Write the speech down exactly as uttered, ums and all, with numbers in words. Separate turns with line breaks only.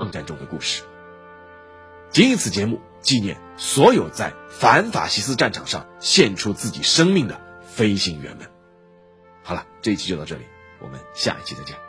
抗战中的故事。谨以此节目纪念所有在反法西斯战场上献出自己生命的飞行员们。好了，这一期就到这里，我们下一期再见。